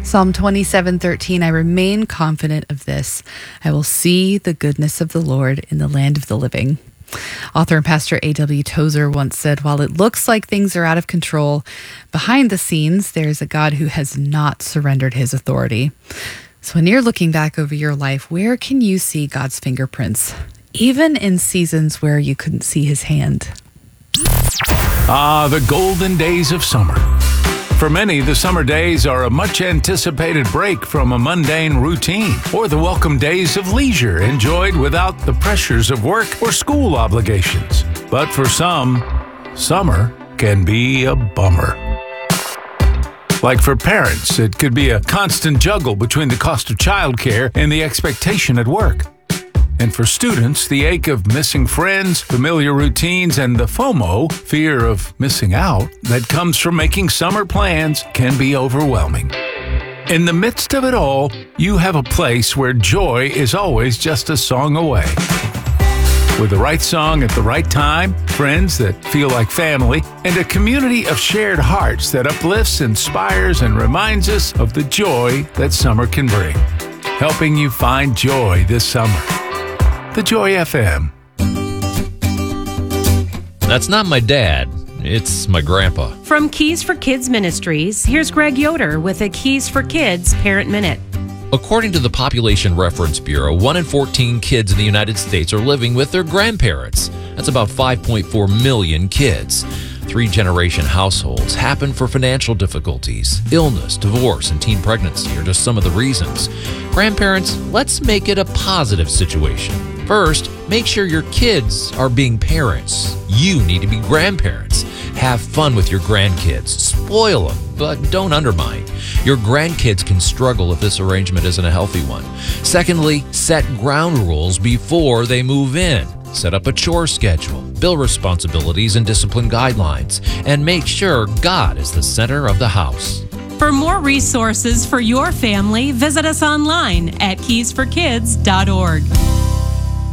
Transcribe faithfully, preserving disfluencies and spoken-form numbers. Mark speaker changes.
Speaker 1: Psalm twenty-seven thirteen, I remain confident of this. I will see the goodness of the Lord in the land of the living. Author and pastor A W Tozer once said, while it looks like things are out of control, behind the scenes, there's a God who has not surrendered his authority. So when you're looking back over your life, where can you see God's fingerprints? Even in seasons where you couldn't see his hand.
Speaker 2: Ah, the golden days of summer. For many, the summer days are a much-anticipated break from a mundane routine, or the welcome days of leisure enjoyed without the pressures of work or school obligations. But for some, summer can be a bummer. Like for parents, it could be a constant juggle between the cost of childcare and the expectation at work. And for students, the ache of missing friends, familiar routines, and the FOMO, fear of missing out, that comes from making summer plans can be overwhelming. In the midst of it all, you have a place where joy is always just a song away. With the right song at the right time, friends that feel like family, and a community of shared hearts that uplifts, inspires, and reminds us of the joy that summer can bring. Helping you find joy this summer. The Joy F M.
Speaker 3: That's not my dad. It's my grandpa.
Speaker 4: From Keys for Kids Ministries, here's Greg Yoder with a Keys for Kids Parent Minute.
Speaker 3: According to the Population Reference Bureau, one in fourteen kids in the United States are living with their grandparents. That's about five point four million kids. Three-generation households happen for financial difficulties. Illness, divorce, and teen pregnancy are just some of the reasons. Grandparents, let's make it a positive situation. First, make sure your kids are being parents. You need to be grandparents. Have fun with your grandkids. Spoil them, but don't undermine. Your grandkids can struggle if this arrangement isn't a healthy one. Secondly, set ground rules before they move in. Set up a chore schedule, bill responsibilities and discipline guidelines, and make sure God is the center of the house.
Speaker 4: For more resources for your family, visit us online at keys for kids dot org.